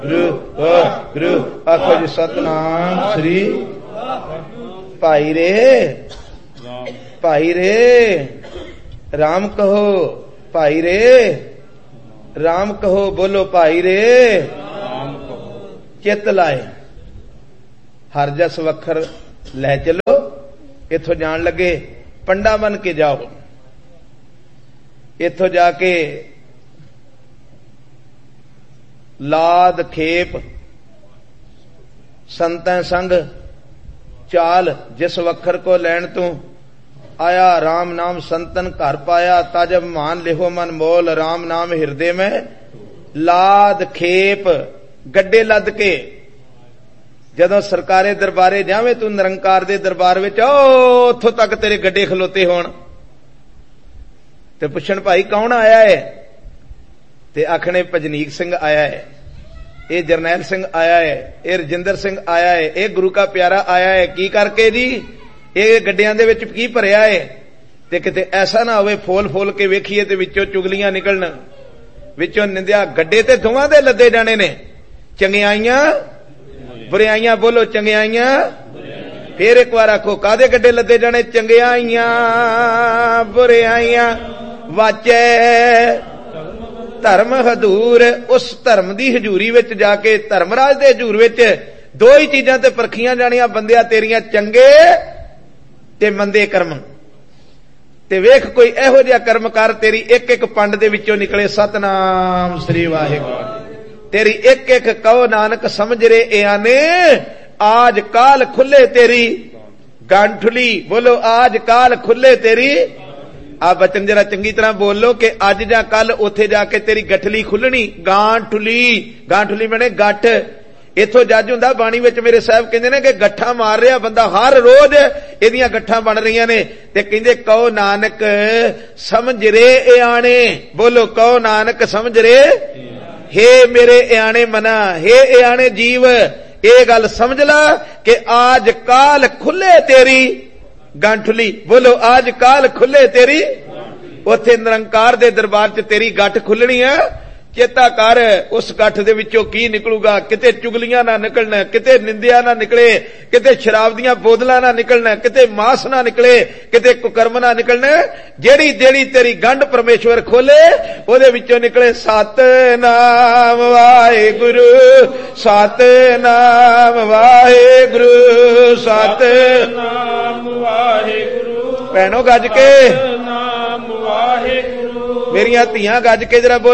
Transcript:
ਗੁਰੂ ਆਖੋ ਜੀ ਸਤਨਾਮ ਸ੍ਰੀ ਭਾਈ ਰੇ, ਭਾਈ ਰੇ ਰਾਮ ਕਹੋ, ਭਾਈ ਰੇ ਰਾਮ ਕਹੋ, ਬੋਲੋ ਭਾਈ ਰੇ ਰਾਮ ਕਹੋ। ਚਿੱਤ ਲਾਏ ਹਰ ਜਸ ਵਖਰ ਲੈ ਚਲੋ। ਇਥੋਂ ਜਾਣ ਲੱਗੇ ਪੰਡਾ ਬਣ ਕੇ ਜਾਓ। ਇਥੋਂ ਜਾ ਕੇ ਲਾਦ ਖੇਪ ਸੰਤਾਂ ਸੰਗ ਚਾਲ, ਜਿਸ ਵਖਰ ਕੋ ਲੈਣ ਤੂੰ आया राम नाम संतन घर पाया। ताजब मान लिहो मन मोल, राम नाम हिरदे में लाद खेप। गड्डे लद के जदों सरकारे दरबारे जावे तू निरंकार दे दरबार विच, उथों तक तेरे गड्डे खलोते होण ते पुछण भाई कौन आया है, ते आखने भजनीक सिंह आया है, ये जरनैल सिंह आया है, ये रजिंदर सिंह आया है, ये गुरु का प्यारा आया है। की करके जी ਇਹ ਗੱਡਿਆਂ ਦੇ ਵਿੱਚ ਕੀ ਭਰਿਆ ਏ, ਤੇ ਕਿਤੇ ਐਸਾ ਨਾ ਹੋਵੇ ਫੋਲ ਫੋਲ ਕੇ ਵੇਖੀਏ ਤੇ ਵਿੱਚੋਂ ਚੁਗਲੀਆਂ ਨਿਕਲਣ, ਵਿੱਚੋਂ ਨਿੰਦਿਆ। ਗੱਡੇ ਤੇ ਦੋਵਾਂ ਦੇ ਲੱਦੇ ਜਾਣੇ ਨੇ, ਚੰਗਿਆਈਆਂ ਬੁਰਿਆਈਆਂ। ਬੋਲੋ ਚੰਗਿਆਈਆਂ। ਫੇਰ ਇੱਕ ਵਾਰ ਆਖੋ ਕਾਦੇ ਗੱਡੇ ਲੱਦੇ ਜਾਣੇ, ਚੰਗਿਆਈਆਂ ਬੁਰਿਆਈਆਂ। ਵਾਚੈ ਧਰਮ ਹਜ਼ੂਰ, ਉਸ ਧਰਮ ਦੀ ਹਜ਼ੂਰੀ ਵਿੱਚ ਜਾ ਕੇ, ਧਰਮਰਾਜ ਦੇ ਹਜ਼ੂਰ ਵਿੱਚ ਦੋ ਹੀ ਚੀਜ਼ਾਂ ਤੇ ਪਰਖੀਆਂ ਜਾਣੀਆਂ ਬੰਦਿਆ ਤੇਰੀਆਂ, ਚੰਗੇ ਤੇ ਮੰਦੇ ਕਰਮ। ਤੇ ਵੇਖ ਕੋਈ ਇਹੋ ਜਿਹਾ ਕਰਮ ਕਰ, ਤੇਰੀ ਇੱਕ ਇੱਕ ਪੰਡ ਦੇ ਵਿੱਚੋਂ ਨਿਕਲੇ ਸਤਨਾਮ ਸ੍ਰੀ ਵਾਹਿਗੁਰੂ। ਤੇਰੀ ਇੱਕ ਇੱਕ ਕਹੋ ਨਾਨਕ ਸਮਝ ਰੇ ਇਆਨੇ, ਆਜ ਕਾਲ ਖੁੱਲੇ ਤੇਰੀ ਗਾਂਠਲੀ। ਬੋਲੋ ਆਜ ਕਾਲ ਖੁੱਲੇ ਤੇਰੀ। ਆ ਬਚਨ ਜਰਾ ਚੰਗੀ ਤਰ੍ਹਾਂ ਬੋਲੋ ਕਿ ਅੱਜ ਜਾਂ ਕੱਲ ਉੱਥੇ ਜਾ ਕੇ ਤੇਰੀ ਗਠਲੀ ਖੁੱਲਣੀ। ਗਾਂਠਲੀ, ਗਾਂਠਲੀ ਬਣੇ ਗੱਠ। ਇਥੋਂ ਜੱਜ ਹੁੰਦਾ ਬਾਣੀ ਵਿੱਚ ਮੇਰੇ ਸਾਹਿਬ ਕਹਿੰਦੇ ਨੇ ਕਿ ਗੱਠਾਂ ਮਾਰ ਰਿਹਾ ਬੰਦਾ, ਹਰ ਰੋਜ਼ ਇਹਦੀਆਂ ਗੱਠਾਂ ਬਣ ਰਹੀਆਂ ਨੇ। ਤੇ ਕਹਿੰਦੇ ਕਹੋ ਨਾਨਕ ਸਮਝ ਰੇ ਇਆਣੇ। ਬੋਲੋ ਕਹੋ ਨਾਨਕ ਸਮਝ ਰੇ। ਹੇ ਮੇਰੇ ਇਆਣੇ ਮਨਾ, ਹੇ ਇਆਣੇ ਜੀਵ, ਇਹ ਗੱਲ ਸਮਝ ਲਾ ਕਿ ਆਜ ਕਾਲ ਖੁੱਲੇ ਤੇਰੀ ਗਾਂਠਲੀ। ਬੋਲੋ ਆਜ ਕਾਲ ਖੁੱਲੇ ਤੇਰੀ। ਉੱਥੇ ਨਿਰੰਕਾਰ ਦੇ ਦਰਬਾਰ 'ਚ ਤੇਰੀ ਗੱਠ ਖੁੱਲਣੀ ਹੈ। ਚੇਤਾ ਕਰ ਉਸ ਗੱਠ ਦੇ ਵਿੱਚੋਂ ਕੀ ਨਿਕਲੂਗਾ। ਕਿਤੇ ਚੁਗਲੀਆਂ ਨਾ ਨਿਕਲਣਾ, ਕਿਤੇ ਨਿੰਦਿਆ ਨਾ ਨਿਕਲੇ, ਕਿਤੇ ਸ਼ਰਾਬ ਦੀਆਂ ਬੋਤਲਾਂ ਨਾ ਨਿਕਲਣਾ, ਕਿਤੇ ਮਾਸ ਨਾ ਨਿਕਲੇ, ਕਿਤੇ ਕੁਕਰਮ ਨਾ ਨਿਕਲਣਾ। ਜਿਹੜੀ ਜਿਹੜੀ ਤੇਰੀ ਗੰਢ ਪਰਮੇਸ਼ਵਰ ਖੋਲੇ ਉਹਦੇ ਵਿੱਚੋਂ ਨਿਕਲੇ ਸਤਨਾਮ ਵਾਹਿਗੁਰੂ, ਸਤਨਾਮ ਵਾਹਿਗੁਰੂ, ਸਤਨਾਮ ਵਾਹਿਗੁਰੂ। ਭੈਣੋ ਗੱਜ ਕੇ ਸਤਨਾਮ ਵਾਹਿਗੁਰੂ। ਮੇਰੀਆਂ ਧੀਆਂ ਗੱਜ ਕੇ ਜਰਾ ਬੋਲ।